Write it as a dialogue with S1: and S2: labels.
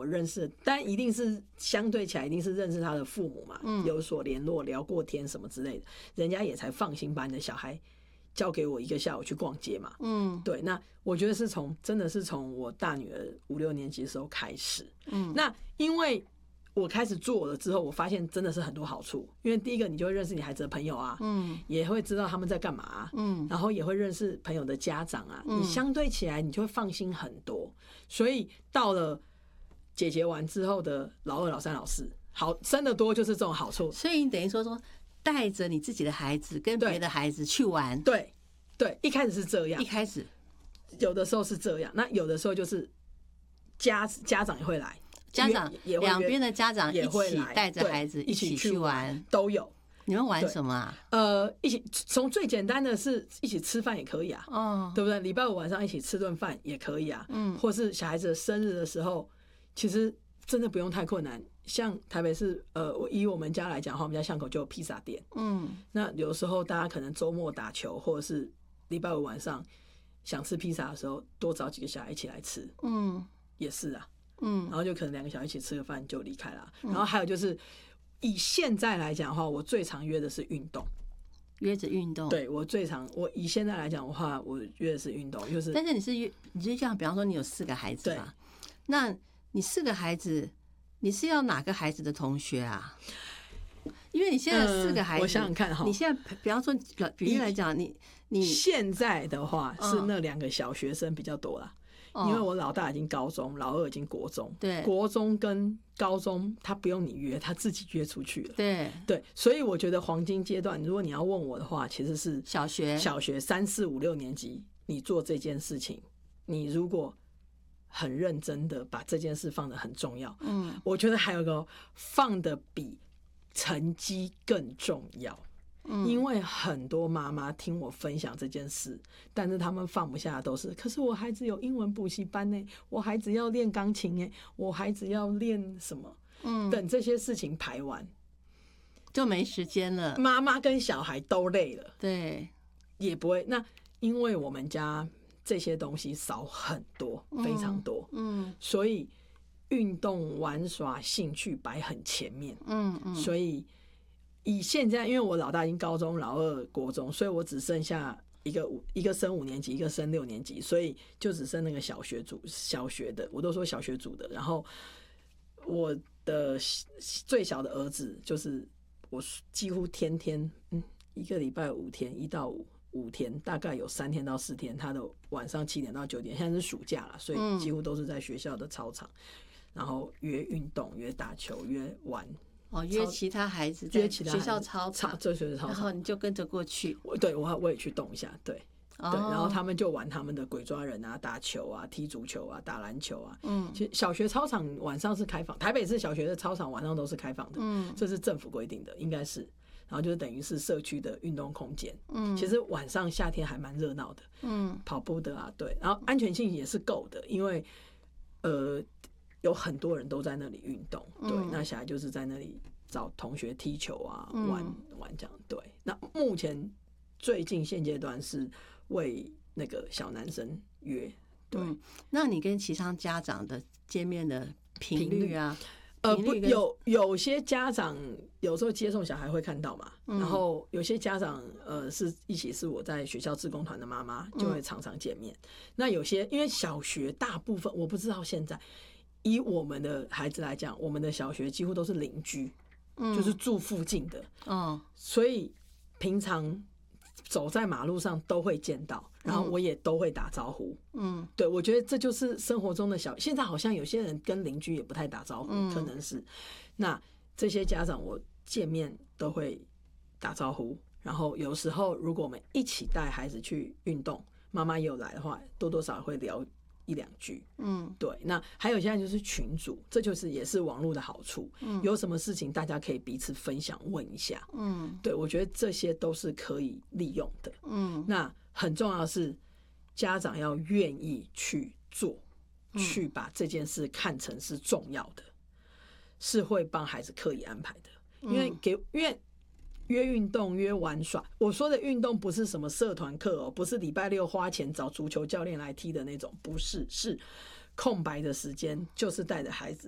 S1: 认识，但一定是相对起来一定是认识他的父母嘛，有所联络，聊过天什么之类的，人家也才放心把你的小孩交给我一个下午去逛街嘛。对，那我觉得是真的是从我大女儿5、6年级的时候开始。那因为我开始做了之后，我发现真的是很多好处。因为第一个，你就会认识你孩子的朋友啊，也会知道他们在干嘛啊，然后也会认识朋友的家长啊，你相对起来你就会放心很多。所以到了姐姐完之后的老二、老三、老四，好生得多就是这种好处。
S2: 所以你等于说带着你自己的孩子跟别的孩子去玩。
S1: 对对，一开始是这样，
S2: 一开始
S1: 有的时候是这样，那有的时候就是家长也会来。
S2: 家长两边的家长一起带着孩子一起去玩，
S1: 都有。
S2: 你们玩什么啊？
S1: 一起从最简单的是一起吃饭也可以啊，对不对？礼拜五晚上一起吃顿饭也可以啊，或是小孩子的生日的时候，其实真的不用太困难。像台北市，以我们家来讲的话，我们家巷口就有披萨店，那有时候大家可能周末打球，或者是礼拜五晚上想吃披萨的时候，多找几个小孩一起来吃，也是啊。然后就可能2个小孩一起吃个饭就离开了。然后还有就是以现在来讲的话，我最常约的是运动，
S2: 约着运动。
S1: 对，我以现在来讲的话，我约的是运动，就是。
S2: 但是你就像比方说你有4个孩子嘛，那你4个孩子，你是要哪个孩子的同学啊？因为你现在4个孩子，
S1: 我想想看哈，
S2: 你现在比方说举例来讲，你
S1: 现在的话是那2个小学生比较多啦。因为我老大已经高中，老二已经国中，
S2: 对，
S1: 国中跟高中他不用你约，他自己约出去了，
S2: 对，
S1: 所以我觉得黄金阶段，如果你要问我的话，其实是
S2: 小学
S1: 3、4、5、6年级，你做这件事情，你如果很认真的把这件事放得很重要，我觉得还有个放得比成绩更重要。因为很多妈妈听我分享这件事，但是他们放不下的都是，可是我孩子有英文补习班呢，我孩子要练钢琴呢，我孩子要练什么，等这些事情排完
S2: 就没时间了，
S1: 妈妈跟小孩都累了，
S2: 对，
S1: 也不会。那因为我们家这些东西少很多，非常多，所以运动、玩耍、兴趣摆很前面，所以。以现在，因为我老大已经高中，老二国中，所以我只剩下一个升5年级，一个升6年级，所以就只剩那个小学的，我都说小学组的。然后我的最小的儿子，就是我几乎天天，一个礼拜5天，1到5天，大概有3天到4天，他的晚上7点到9点，现在是暑假了，所以几乎都是在学校的操场，然后约运动、约打球、约玩。
S2: 约其他孩子在学校操场，然后你就跟着过去。
S1: 我也去动一下，对，然后他们就玩他们的鬼抓人啊、打球啊、踢足球啊、打篮球啊。其实小学操场晚上是开放，台北市小学的操场晚上都是开放的，这是政府规定的，应该是。然后就是等于是社区的运动空间。其实晚上夏天还蛮热闹的，跑步的啊，对，然后安全性也是够的，因为有很多人都在那里运动，对，那小孩就是在那里找同学踢球啊，玩这样，对。那目前最近现阶段是为那个小男生约，对。
S2: 那你跟其他家长的见面的频率啊？
S1: 有些家长有时候接送小孩会看到嘛，然后有些家长是一起是我在学校志工团的妈妈，就会常常见面。那有些因为小学大部分我不知道现在。以我们的孩子来讲，我们的小学几乎都是邻居，就是住附近的，所以平常走在马路上都会见到，然后我也都会打招呼，对，我觉得这就是生活中的现在好像有些人跟邻居也不太打招呼，可能是，那这些家长我见面都会打招呼，然后有时候如果我们一起带孩子去运动，妈妈也有来的话，多多少少会聊1、2句，对。那还有现在就是群组，这就是也是网络的好处，有什么事情大家可以彼此分享问一下，对，我觉得这些都是可以利用的，那很重要的是家长要愿意去做，去把这件事看成是重要的，是会帮孩子刻意安排的，因为约运动、约玩耍，我说的运动不是什么社团课哦，不是礼拜6花钱找足球教练来踢的那种，不是，是空白的时间，就是带着孩子